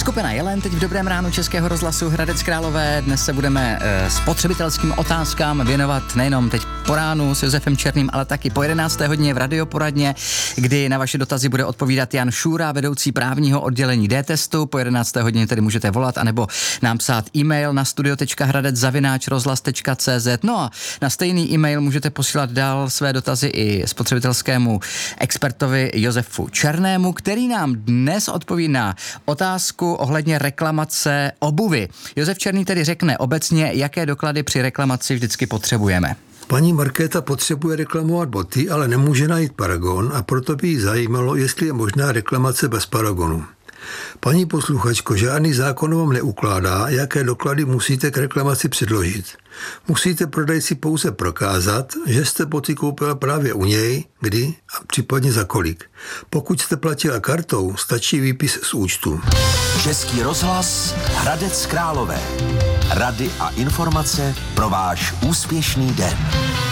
Skupina Jelen teď v Dobrém ránu Českého rozhlasu Hradec Králové. Dnes se budeme spotřebitelským otázkám věnovat nejenom teď po ránu s Josefem Černým, ale taky po 11. hodině v radioporadně, kdy na vaše dotazy bude odpovídat Jan Šůra, vedoucí právního oddělení D-testu. Po 11. hodině tedy můžete volat anebo nám psát e-mail na studio.hradec@rozhlas.cz. No a na stejný e-mail můžete posílat dál své dotazy i spotřebitelskému expertovi Josefu Černému, který nám dnes odpoví na otázku ohledně reklamace obuvy. Josef Černý tedy řekne obecně, jaké doklady při reklamaci vždycky potřebujeme. Paní Markéta potřebuje reklamovat boty, ale nemůže najít paragon a proto by jí zajímalo, jestli je možná reklamace bez paragonu. Paní posluchačko, žádný zákon vám neukládá, jaké doklady musíte k reklamaci předložit. Musíte prodejci pouze prokázat, že jste boty koupila právě u něj, kdy a případně za kolik. Pokud jste platila kartou, stačí výpis z účtu. Český rozhlas Hradec Králové. Rady a informace pro váš úspěšný den.